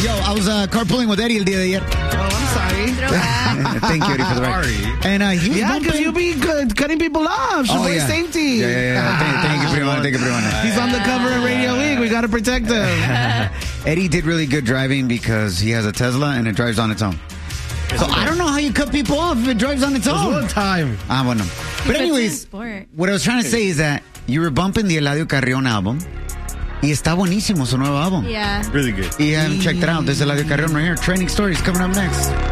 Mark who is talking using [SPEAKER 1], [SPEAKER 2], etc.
[SPEAKER 1] Yo, I was carpooling with Eddie el día de ayer.
[SPEAKER 2] Oh, I'm sorry.
[SPEAKER 1] Thank you, Eddie, for the ride. And he was
[SPEAKER 2] because you'll be cutting people off. Safety.
[SPEAKER 1] Yeah. Thank you, Privana.
[SPEAKER 2] He's on the cover of Radio Week. We got to protect him.
[SPEAKER 1] Eddie did really good driving because he has a Tesla and it drives on its own. So I don't know how you cut people off if it drives on its own.
[SPEAKER 2] One time.
[SPEAKER 1] Bueno. But anyways, what I was trying to say is that you were bumping the Eladio Carrión album. Y está buenísimo su nuevo álbum.
[SPEAKER 3] Yeah.
[SPEAKER 4] Really good.
[SPEAKER 1] Y checked it out. There's Eladio Carrión right here. Trending stories coming up next.